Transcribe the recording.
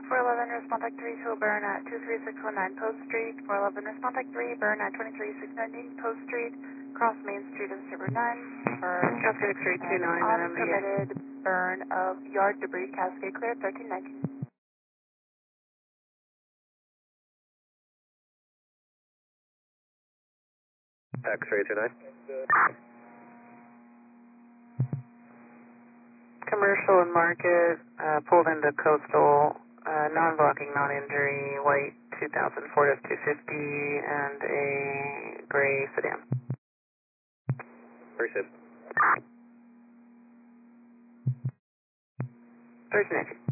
411, respond type 3, show burn at 23619 Post Street. 411, respond type 3, burn at 23619 Post Street, cross Main Street of Silver 9 for Cascade X-ray 29 and MBA. unpermitted burn of yard debris, Cascade clear, 1319. X-ray 29. Commercial and market, pulled into coastal, non-blocking, non-injury, white 2000 Ford F-250, and a gray sedan. Appreciate it. 1319.